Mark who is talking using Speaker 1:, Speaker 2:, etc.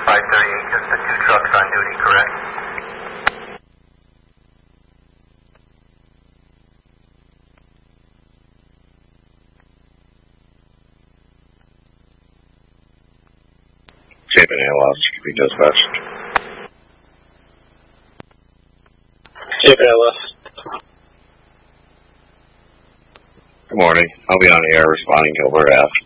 Speaker 1: 538, just the 2 trucks on duty, correct?
Speaker 2: Chapin ALS, can be dispatched.
Speaker 3: Chapin ALS.
Speaker 2: Good morning. I'll be on the air responding to Alert Ave.